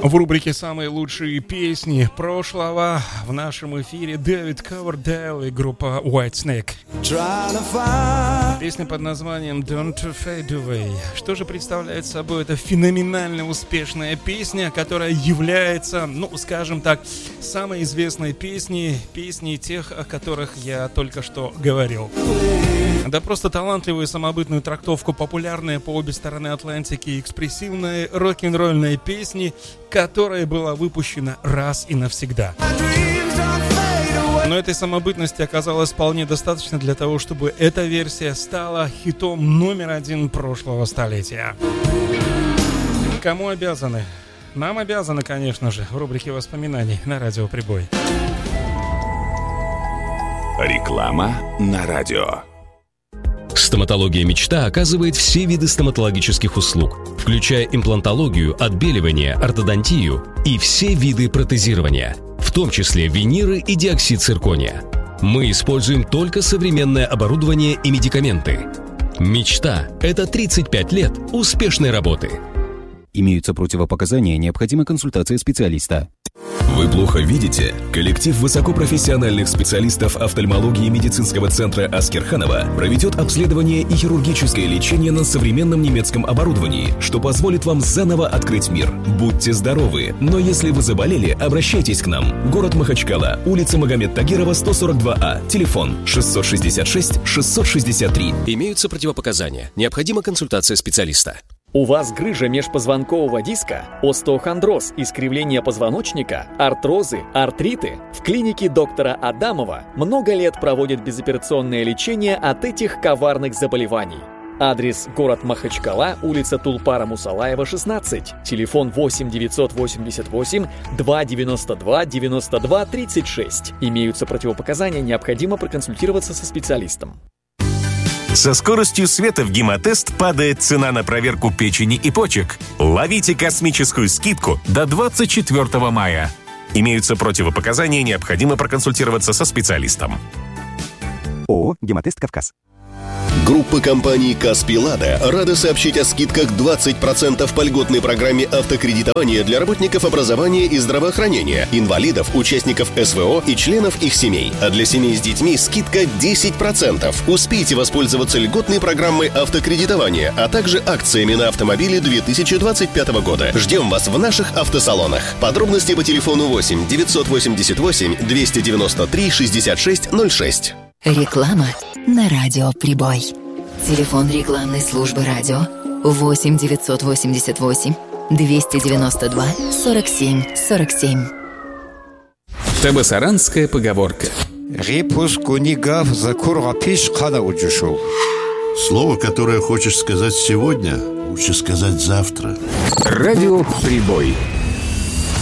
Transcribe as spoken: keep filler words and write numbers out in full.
В рубрике «Самые лучшие песни прошлого» в нашем эфире Дэвид Ковердейл и группа Whitesnake. Песня под названием «Don't Fade Away». Что же представляет собой эта феноменально успешная песня, которая является, ну, скажем так, самой известной песней, песней тех, о которых я только что говорил. Да просто талантливую самобытную трактовку, популярная по обе стороны Атлантики, экспрессивной рок-н-ролльной песни, которая была выпущена раз и навсегда. Но этой самобытности оказалось вполне достаточно для того, чтобы эта версия стала хитом номер один прошлого столетия. Кому обязаны? Нам обязаны, конечно же, в рубрике воспоминаний на радио «Прибой». Реклама на радио. Стоматология «Мечта» оказывает все виды стоматологических услуг, включая имплантологию, отбеливание, ортодонтию и все виды протезирования, в том числе виниры и диоксид циркония. Мы используем только современное оборудование и медикаменты. «Мечта» — это тридцать пять лет успешной работы. Имеются противопоказания, необходима консультация специалиста. Вы плохо видите? Коллектив высокопрофессиональных специалистов офтальмологии медицинского центра Аскерханова проведет обследование и хирургическое лечение на современном немецком оборудовании, что позволит вам заново открыть мир. Будьте здоровы, но если вы заболели, обращайтесь к нам. Город Махачкала, улица Магомед Тагирова, сто сорок два А, телефон шестьсот шестьдесят шесть шестьсот шестьдесят три. Имеются противопоказания, необходима консультация специалиста. У вас грыжа межпозвонкового диска, остеохондроз, искривление позвоночника, артрозы, артриты? В клинике доктора Адамова много лет проводят безоперационное лечение от этих коварных заболеваний. Адрес: город Махачкала, улица Тулпара Мусалаева, шестнадцать, телефон восемь девятьсот восемьдесят восемь двести девяносто два девяносто два тридцать шесть. Имеются противопоказания, необходимо проконсультироваться со специалистом. Со скоростью света в Гемотест падает цена на проверку печени и почек. Ловите космическую скидку до двадцать четвёртого мая. Имеются противопоказания, необходимо проконсультироваться со специалистом. ООО «Гемотест Кавказ». Группа компаний «Каспий Лада» рада сообщить о скидках двадцать процентов по льготной программе автокредитования для работников образования и здравоохранения, инвалидов, участников СВО и членов их семей. А для семей с детьми скидка десять процентов. Успейте воспользоваться льготной программой автокредитования, а также акциями на автомобили две тысячи двадцать пятого года. Ждем вас в наших автосалонах. Подробности по телефону восемь девятьсот восемьдесят восемь двести девяносто три шестьдесят шесть ноль шесть. Реклама на радио «Прибой». Телефон рекламной службы радио восемь девятьсот восемьдесят восемь двести девяносто два сорок семь сорок семь. Табасаранская поговорка. Слово, которое хочешь сказать сегодня, лучше сказать завтра. Радио «Прибой».